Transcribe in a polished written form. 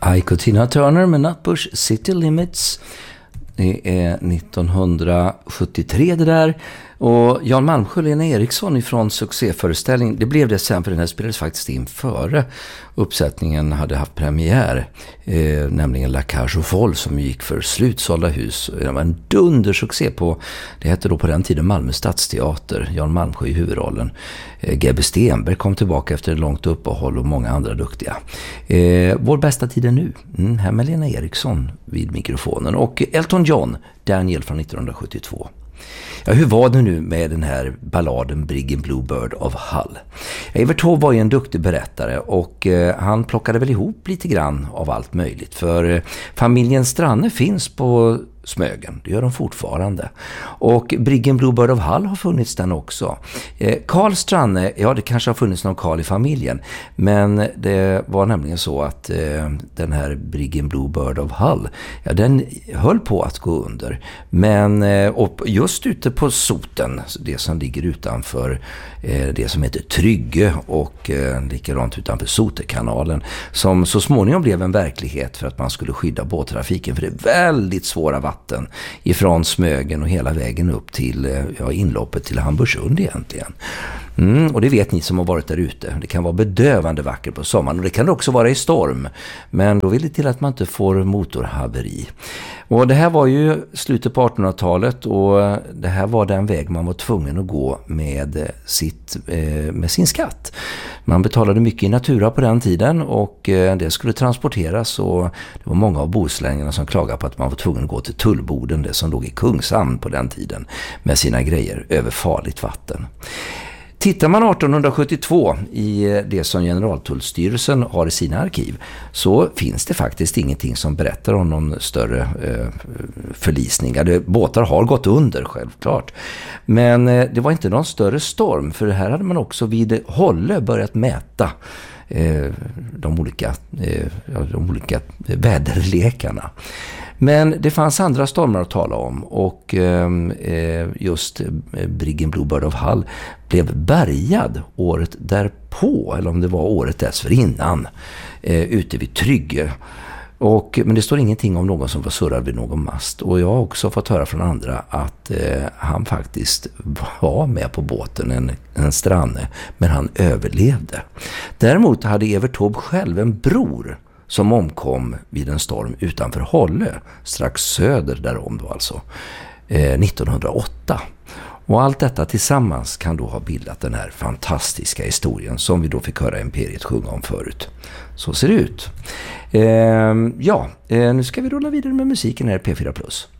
Ike och Tina Turner med Nutbush City Limits. Det är 1973 det där. Och Jan Malmsjö och Lena Eriksson ifrån succéföreställning. Det blev det sen, för den här spelades faktiskt in före uppsättningen hade haft premiär. Nämligen La Cage aux Folles som gick för slutsålda hus. Det var en dundersuccé på, det hette då på den tiden Malmö Stadsteater. Jan Malmsjö i huvudrollen. Gebbe Stenberg kom tillbaka efter ett långt uppehåll och många andra duktiga. Vår bästa tid är nu. Här med Lena Eriksson vid mikrofonen. Och Elton John, Daniel från 1972. Ja, hur var det nu med den här balladen Briggen Bluebird of Hull? Evert Taube var ju en duktig berättare och han plockade väl ihop lite grann av allt möjligt. För familjen Stranne finns på Smögen, det gör de fortfarande. Och Briggen Bluebird of Hull har funnits den också. Karl Stranne, ja det kanske har funnits någon Karl i familjen. Men det var nämligen så att den här Briggen Bluebird of Hull, ja den höll på att gå under. Men och just ute på Soten, det som ligger utanför det som heter Trygge och likadant utanför Sotekanalen, som så småningom blev en verklighet för att man skulle skydda båttrafiken, för det är väldigt svåra vatten ifrån Smögen och hela vägen upp till inloppet till Hamburgsund egentligen. Och det vet ni som har varit där ute. Det kan vara bedövande vackert på sommaren och det kan det också vara i storm. Men då vill det till att man inte får motorhaveri. Och det här var ju slutet på 1800-talet och det här var den väg man var tvungen att gå med sin skatt. Man betalade mycket i natura på den tiden och det skulle transporteras, och det var många av bohuslänningarna som klagade på att man var tvungen att gå till Tullboden, det som låg i Kungshamn på den tiden, med sina grejer över farligt vatten. Tittar man 1872 i det som Generaltullstyrelsen har i sina arkiv, så finns det faktiskt ingenting som berättar om någon större förlisning. Båtar har gått under, självklart. Men det var inte någon större storm, för här hade man också vid Hålle börjat mäta de olika väderlekarna. Men det fanns andra stormar att tala om, och just Briggen Bluebird of Hull blev bärgad året därpå, eller om det var året dessförinnan, ute vid Trygge. Men det står ingenting om någon som var surrad vid någon mast. Och jag har också fått höra från andra att han faktiskt var med på båten, en Stranne, men han överlevde. Däremot hade Evert Taube själv en bror som omkom vid en storm utanför Hålle, strax söder därom då alltså, 1908. Och allt detta tillsammans kan då ha bildat den här fantastiska historien som vi då fick höra Imperiet sjunga om förut. Så ser det ut. Nu ska vi rulla vidare med musiken här i P4+.